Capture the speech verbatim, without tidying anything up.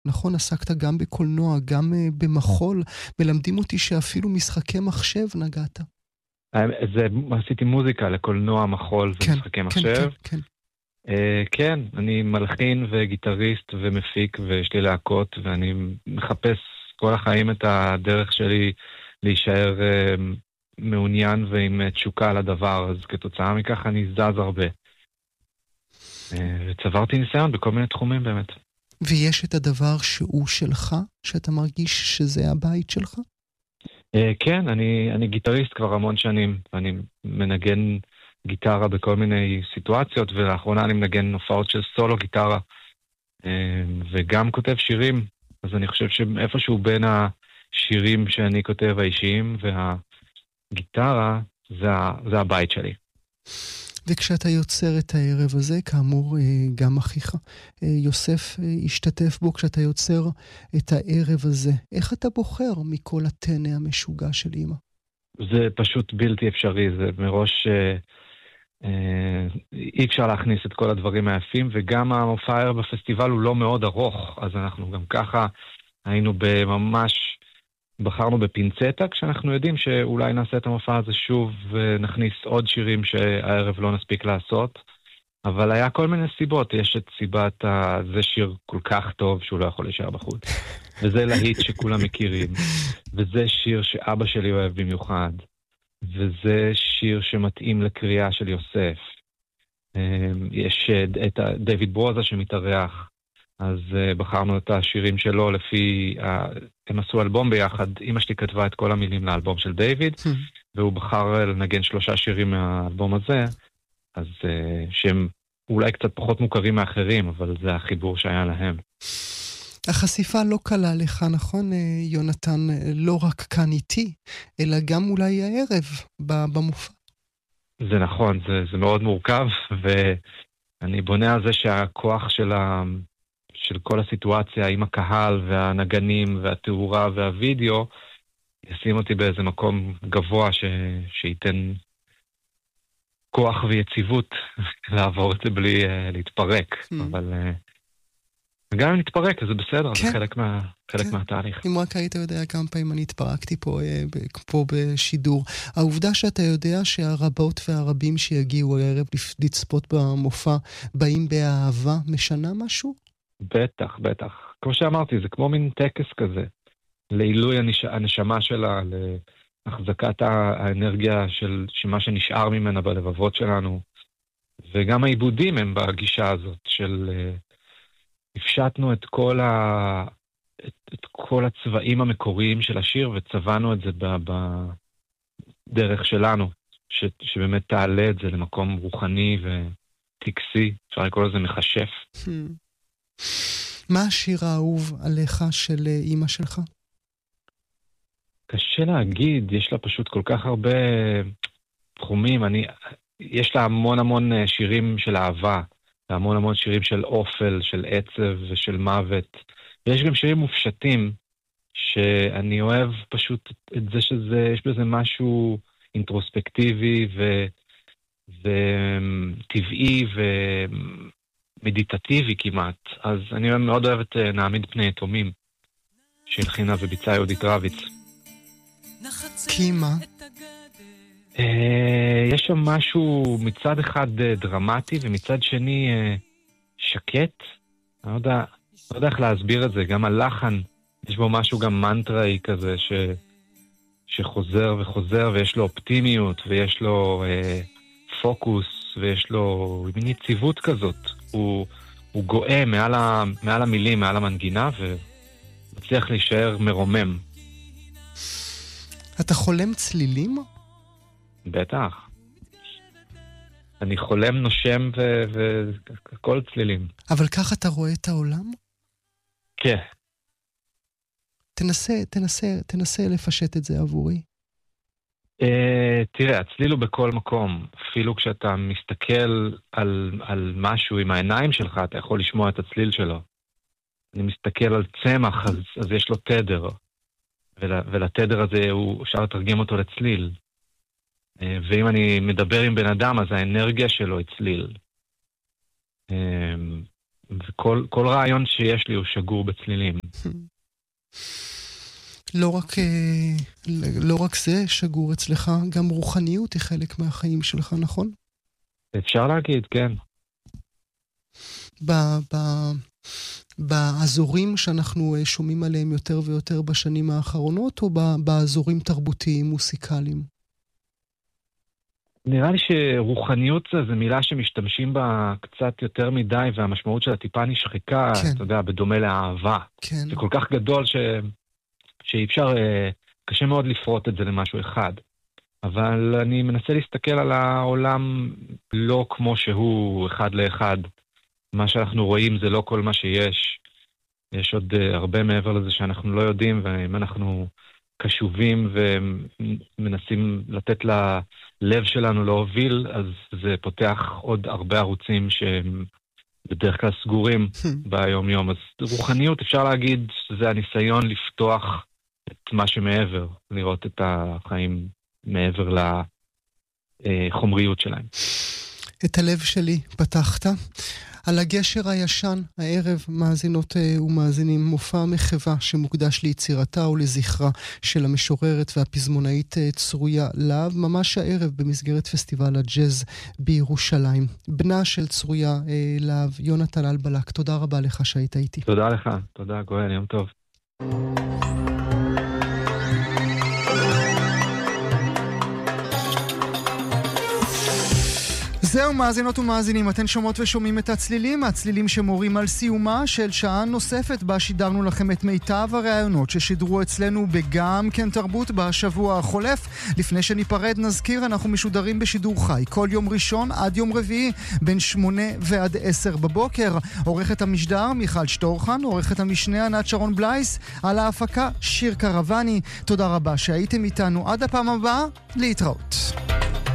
נכון, עסקת גם בקולנוע, גם uh, במחול, מלמדים אותי שאפילו משחקי מחשב נגעת. זה, עשיתי מוזיקה לקולנוע, מחול כן, ומשחקי כן, כן, מחשב. כן. Uh, כן, אני מלחין וגיטריסט ומפיק, ויש לי להקות, ואני מחפש כל החיים את הדרך שלי להישאר uh, מעוניין ועם uh, תשוקה לדבר, אז כתוצאה מכך אני זז הרבה. Uh, וצברתי ניסיון בכל מיני תחומים באמת. ויש את הדבר שהוא שלך, שאתה מרגיש שזה הבית שלך? Uh, כן, אני, אני גיטריסט כבר המון שנים, ואני מנגן גיטרה בכל מיני סיטואציות, ולאחרונה אני מנגן הופעות של סולו גיטרה, uh, וגם כותב שירים, אז אני חושב שאיפשהו בין השירים שאני כותב האישיים והגיטרה, זה, זה הבית שלי. וכשאתה יוצר את הערב הזה, כאמור גם אחיך יוסף השתתף בו, כשאתה יוצר את הערב הזה, איך אתה בוחר מכל הטנא המשוגע של אמא? זה פשוט בלתי אפשרי, זה מראש אה, אה, אי אפשר להכניס את כל הדברים היפים, וגם המופע הערב בפסטיבל הוא לא מאוד ארוך, אז אנחנו גם ככה היינו בממש, בחרנו בפינצטה, כשאנחנו יודעים שאולי נעשה את המופע הזה שוב ונכניס עוד שירים שהערב לא נספיק לעשות, אבל היה כל מיני סיבות. יש את סיבת ה... זה שיר כל כך טוב שהוא לא יכול להישאר בחוץ, וזה להיט שכולם מכירים, וזה שיר שאבא שלי אוהב במיוחד, וזה שיר שמתאים לקריאה של יוסף. יש את דיוויד ברוזה שמתארח, אז uh, בחרנו את השירים שלו לפי, uh, הם עשו אלבום ביחד, אמא שלי כתבה את כל המילים לאלבום של דיוויד, והוא בחר לנגן שלושה שירים מהאלבום הזה, אז uh, שהם אולי קצת פחות מוכרים מאחרים, אבל זה החיבור שהיה להם. החשיפה לא קלה לך, נכון, יונתן, לא רק כאן איתי, אלא גם אולי הערב במופע. זה נכון, זה, זה מאוד מורכב, ואני בונה על זה שהכוח של ה... של כל הסיטואציה עם הקהל והנגנים והתאורה והווידאו, ישים אותי באיזה מקום גבוה ש... שייתן כוח ויציבות לעבור את זה בלי uh, להתפרק. Mm. אבל uh, גם אם נתפרק, זה בסדר, כן. זה חלק, מה... חלק כן. מהתהליך. אם רק היית יודע כמה פעמים אני התפרקתי פה, פה בשידור. העובדה שאתה יודע שהרבות והרבים שיגיעו הערב לצפות במופע באים באהבה, משנה משהו? בטח, בטח. כמו שאמרתי, זה כמו מין טקס כזה, לעילוי הנש... הנשמה שלה, להחזקת האנרגיה של שמה שנשאר ממנה בלבבות שלנו, וגם העיבודים הם בגישה הזאת של הפשטנו את כל, ה... את, את כל הצבעים המקוריים של השיר, וצבענו את זה ב... בדרך שלנו, ש... שבאמת תעלה את זה למקום רוחני וטקסי, אפשר לקרוא לזה מחשף. מה השיר האהוב עליך של אמא שלך? קשה להגיד, יש לה פשוט כל כך הרבה תחומים. אני, יש לה המון המון שירים של אהבה, והמון המון שירים של אופל, של עצב ושל מוות. ויש גם שירים מופשטים, שאני אוהב פשוט את זה שזה, יש בזה משהו אינטרוספקטיבי ו, וטבעי ו... מדיטטיבי כמעט, אז אני מאוד אוהב את נעמיד פני יתומים, שהלחינה וביצעה יהודית רביץ. כי מה? יש שם משהו מצד אחד דרמטי, ומצד שני שקט. אני לא יודע, לא יודע איך להסביר את זה, גם הלחן, יש בו משהו גם מנטראי כזה, ש, שחוזר וחוזר, ויש לו אופטימיות, ויש לו אה, פוקוס, ויש לו מין יציבות כזאת. הוא, הוא גואה מעל, ה, מעל המילים, מעל המנגינה, ומצליח להישאר מרומם. אתה חולם צלילים? בטח. אני חולם, נושם וכל ו- צלילים. אבל ככה אתה רואה את העולם? כן. תנסה, תנסה, תנסה לפשט את זה עבורי. Uh, תראה, הצליל הוא בכל מקום. אפילו כשאתה מסתכל על, על משהו עם העיניים שלך, אתה יכול לשמוע את הצליל שלו. אני מסתכל על צמח, אז, אז יש לו תדר. ול, ולתדר הזה הוא, אפשר לתרגם אותו לצליל. Uh, ואם אני מדבר עם בן אדם, אז האנרגיה שלו היא צליל. Uh, וכל כל רעיון שיש לי הוא שגור בצלילים. לא רק, לא רק זה שגור אצלך, גם רוחניות היא חלק מהחיים שלך, נכון? אפשר להגיד, כן. ב, ב, באזורים שאנחנו שומעים עליהם יותר ויותר בשנים האחרונות, או באזורים תרבותיים, מוסיקליים? נראה לי שרוחניות זה מילה שמשתמשים בה קצת יותר מדי, והמשמעות שלה טיפה נשחקה, כן. אתה יודע, בדומה לאהבה. כן. זה כל כך גדול ש... שאי אפשר, קשה מאוד לפרוט את זה למשהו אחד. אבל אני מנסה להסתכל על העולם לא כמו שהוא אחד לאחד. מה שאנחנו רואים זה לא כל מה שיש. יש עוד הרבה מעבר לזה שאנחנו לא יודעים, ואם אנחנו קשובים ומנסים לתת ללב שלנו להוביל, אז זה פותח עוד הרבה ערוצים שהם בדרך כלל סגורים ביום יום. אז רוחניות אפשר להגיד שזה הניסיון לפתוח את מה שמעבר, לראות את החיים מעבר לחומריות שלהם. את הלב שלי פתחת. על הגשר הישן, הערב, מאזינות ומאזינים, מופע מחווה שמוקדש ליצירתה ולזכרה של המשוררת והפזמונאית צרויה להב, ממש הערב במסגרת פסטיבל הג'אז בירושלים. בנה של צרויה להב, יונתן אלבלק, תודה רבה לך שהיית איתי. תודה לך, תודה גואל, יום טוב. זהו מאזינות ומאזינים, אתן שומעות ושומעים את הצלילים, הצלילים שמורים על סיומה של שעה נוספת בה שידרנו לכם את מיטב הרעיונות ששידרו אצלנו בגם כן תרבות בשבוע החולף. לפני שניפרד נזכיר, אנחנו משודרים בשידור חי כל יום ראשון עד יום רביעי בין שמונה ועד עשר בבוקר. עורכת המשדר מיכל שטורחן, עורכת המשנה ענת שרון בלייס, על ההפקה שיר קרבני. תודה רבה שהייתם איתנו, עד הפעם הבאה, להתראות.